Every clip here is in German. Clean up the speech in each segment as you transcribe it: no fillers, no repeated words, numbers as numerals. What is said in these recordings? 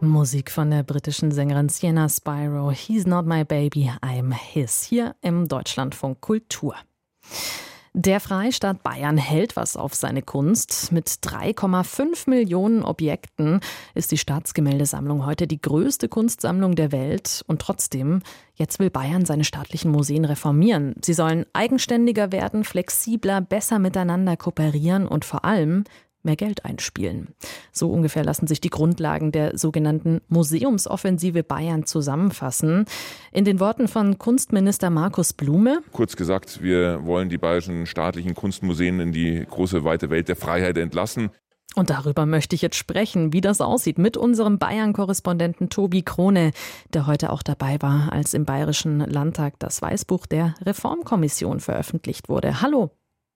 Musik von der britischen Sängerin Sienna Spyro. He's not my baby, I'm his. Hier im Deutschlandfunk Kultur. Der Freistaat Bayern hält was auf seine Kunst. Mit 3,5 Millionen Objekten ist die Staatsgemäldesammlung heute die größte Kunstsammlung der Welt. Und trotzdem, jetzt will Bayern seine staatlichen Museen reformieren. Sie sollen eigenständiger werden, flexibler, besser miteinander kooperieren und vor allem mehr Geld einspielen. So ungefähr lassen sich die Grundlagen der sogenannten Museumsoffensive Bayern zusammenfassen. In den Worten von Kunstminister Markus Blume: Kurz gesagt, wir wollen die bayerischen staatlichen Kunstmuseen in die große, weite Welt der Freiheit entlassen. Und darüber möchte ich jetzt sprechen, wie das aussieht, mit unserem Bayern-Korrespondenten Tobi Krone, der heute auch dabei war, als im Bayerischen Landtag das Weißbuch der Reformkommission veröffentlicht wurde. Hallo.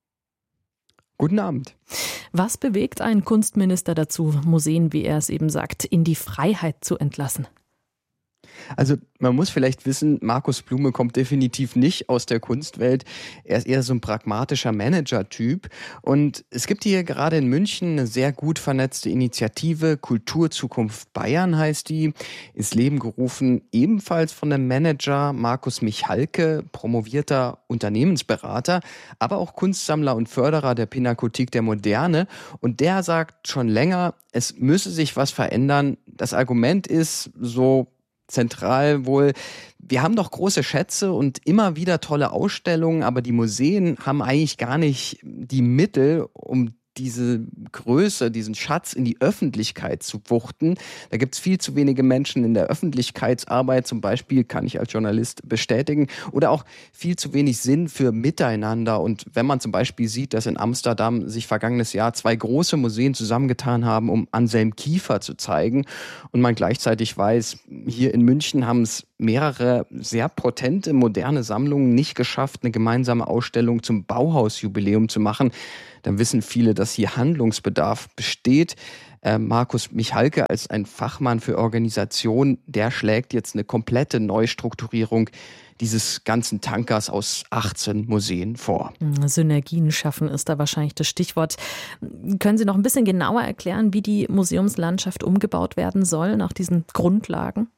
Guten Abend. Was bewegt einen Kunstminister dazu, Museen, wie er es eben sagt, in die Freiheit zu entlassen? Also man muss vielleicht wissen, Markus Blume kommt definitiv nicht aus der Kunstwelt. Er ist eher so ein pragmatischer Manager-Typ. Und es gibt hier gerade in München eine sehr gut vernetzte Initiative, Kulturzukunft Bayern heißt die, ins Leben gerufen, ebenfalls von dem Manager Markus Michalke, promovierter Unternehmensberater, aber auch Kunstsammler und Förderer der Pinakothek der Moderne. Und der sagt schon länger, es müsse sich was verändern. Das Argument ist so zentral wohl, wir haben doch große Schätze und immer wieder tolle Ausstellungen, aber die Museen haben eigentlich gar nicht die Mittel, um diese Größe, diesen Schatz in die Öffentlichkeit zu wuchten. Da gibt es viel zu wenige Menschen in der Öffentlichkeitsarbeit, zum Beispiel, kann ich als Journalist bestätigen, oder auch viel zu wenig Sinn für Miteinander. Und wenn man zum Beispiel sieht, dass in Amsterdam sich vergangenes Jahr 2 große Museen zusammengetan haben, um Anselm Kiefer zu zeigen, und man gleichzeitig weiß, hier in München haben es mehrere sehr potente, moderne Sammlungen nicht geschafft, eine gemeinsame Ausstellung zum Bauhausjubiläum zu machen, dann wissen viele, dass hier Handlungsbedarf besteht. Markus Michalke als ein Fachmann für Organisation, der schlägt jetzt eine komplette Neustrukturierung dieses ganzen Tankers aus 18 Museen vor. Synergien schaffen ist da wahrscheinlich das Stichwort. Können Sie noch ein bisschen genauer erklären, wie die Museumslandschaft umgebaut werden soll nach diesen Grundlagen?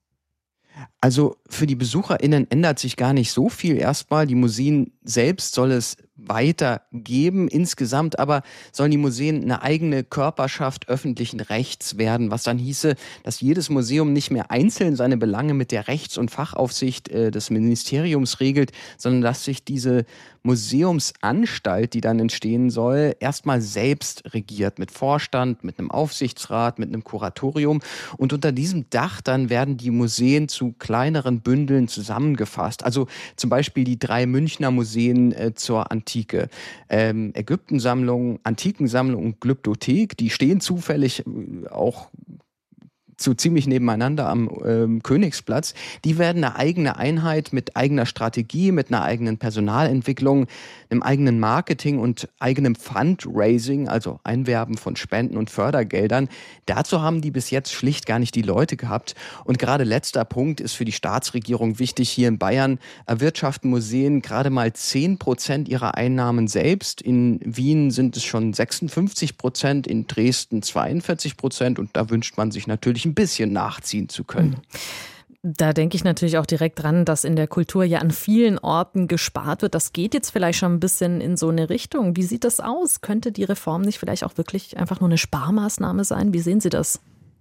Also für die BesucherInnen ändert sich gar nicht so viel erstmal. Die Museen selbst soll es weitergeben. Insgesamt aber sollen die Museen eine eigene Körperschaft öffentlichen Rechts werden, was dann hieße, dass jedes Museum nicht mehr einzeln seine Belange mit der Rechts- und Fachaufsicht des Ministeriums regelt, sondern dass sich diese Museumsanstalt, die dann entstehen soll, erstmal selbst regiert, mit Vorstand, mit einem Aufsichtsrat, mit einem Kuratorium. Und unter diesem Dach dann werden die Museen zu kleineren Bündeln zusammengefasst. Also zum Beispiel die 3 Münchner Museen zur Antike. Ägyptensammlung, Antikensammlung und Glyptothek, die stehen zufällig auch so ziemlich nebeneinander am Königsplatz. Die werden eine eigene Einheit mit eigener Strategie, mit einer eigenen Personalentwicklung, einem eigenen Marketing und eigenem Fundraising, also Einwerben von Spenden und Fördergeldern. Dazu haben die bis jetzt schlicht gar nicht die Leute gehabt. Und gerade letzter Punkt ist für die Staatsregierung wichtig. Hier in Bayern erwirtschaften Museen gerade mal 10% ihrer Einnahmen selbst. In Wien sind es schon 56%, in Dresden 42%. Und da wünscht man sich natürlich ein bisschen nachziehen zu können. Da denke ich natürlich auch direkt dran, dass in der Kultur ja an vielen Orten gespart wird. Das geht jetzt vielleicht schon ein bisschen in so eine Richtung. Wie sieht das aus? Könnte die Reform nicht vielleicht auch wirklich einfach nur eine Sparmaßnahme sein? Wie sehen Sie das?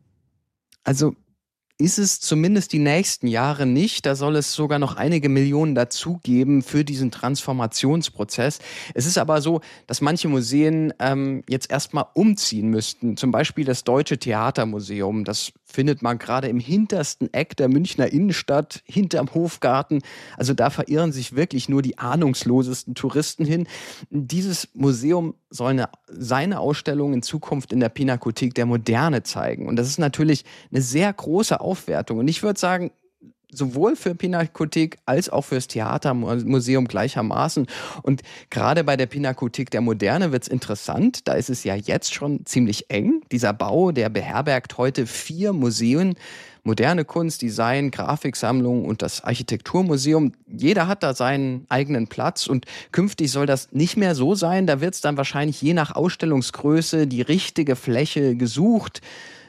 Also ist es zumindest die nächsten Jahre nicht. Da soll es sogar noch einige Millionen dazugeben für diesen Transformationsprozess. Es ist aber so, dass manche Museen jetzt erstmal umziehen müssten. Zum Beispiel das Deutsche Theatermuseum. Das findet man gerade im hintersten Eck der Münchner Innenstadt, hinterm Hofgarten. Also da verirren sich wirklich nur die ahnungslosesten Touristen hin. Dieses Museum soll seine Ausstellung in Zukunft in der Pinakothek der Moderne zeigen. Und das ist natürlich eine sehr große Aufwertung. Und ich würde sagen, sowohl für Pinakothek als auch fürs Theatermuseum gleichermaßen. Und gerade bei der Pinakothek der Moderne wird es interessant. Da ist es ja jetzt schon ziemlich eng. Dieser Bau, der beherbergt heute 4 Museen. Moderne Kunst, Design, Grafiksammlung und das Architekturmuseum. Jeder hat da seinen eigenen Platz und künftig soll das nicht mehr so sein. Da wird es dann wahrscheinlich je nach Ausstellungsgröße die richtige Fläche gesucht.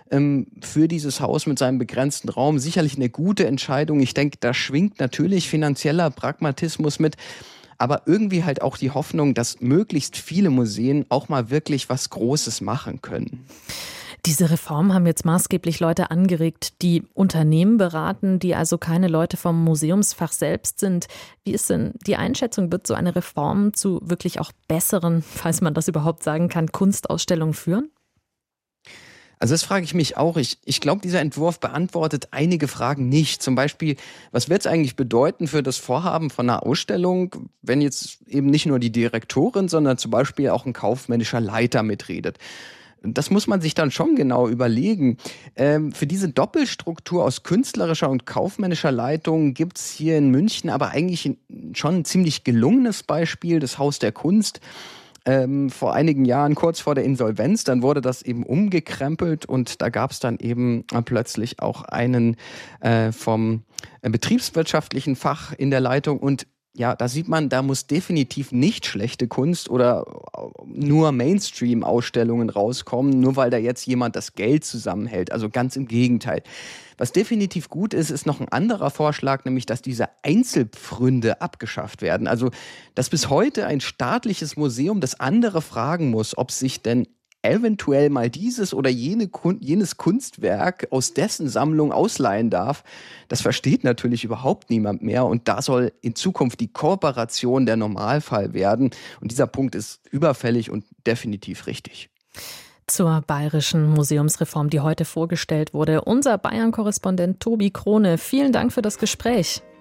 für dieses Haus mit seinem begrenzten Raum. Sicherlich eine gute Entscheidung. Ich denke, da schwingt natürlich finanzieller Pragmatismus mit. Aber irgendwie halt auch die Hoffnung, dass möglichst viele Museen auch mal wirklich was Großes machen können. Diese Reform haben jetzt maßgeblich Leute angeregt, die Unternehmen beraten, die also keine Leute vom Museumsfach selbst sind. Wie ist denn die Einschätzung, wird so eine Reform zu wirklich auch besseren, falls man das überhaupt sagen kann, Kunstausstellungen führen? Also das frage ich mich auch. Ich glaube, dieser Entwurf beantwortet einige Fragen nicht. Zum Beispiel, was wird es eigentlich bedeuten für das Vorhaben von einer Ausstellung, wenn jetzt eben nicht nur die Direktorin, sondern zum Beispiel auch ein kaufmännischer Leiter mitredet? Das muss man sich dann schon genau überlegen. Für diese Doppelstruktur aus künstlerischer und kaufmännischer Leitung gibt es hier in München aber eigentlich schon ein ziemlich gelungenes Beispiel, das Haus der Kunst. Vor einigen Jahren, kurz vor der Insolvenz, dann wurde das eben umgekrempelt und da gab es dann eben plötzlich auch einen vom betriebswirtschaftlichen Fach in der Leitung und ja, da sieht man, da muss definitiv nicht schlechte Kunst oder nur Mainstream-Ausstellungen rauskommen, nur weil da jetzt jemand das Geld zusammenhält. Also ganz im Gegenteil. Was definitiv gut ist, ist noch ein anderer Vorschlag, nämlich, dass diese Einzelpfründe abgeschafft werden. Also, dass bis heute ein staatliches Museum das andere fragen muss, ob sich denn eventuell mal dieses oder jenes Kunstwerk aus dessen Sammlung ausleihen darf, das versteht natürlich überhaupt niemand mehr. Und da soll in Zukunft die Kooperation der Normalfall werden. Und dieser Punkt ist überfällig und definitiv richtig. Zur bayerischen Museumsreform, die heute vorgestellt wurde. Unser Bayern-Korrespondent Tobi Krone, vielen Dank für das Gespräch.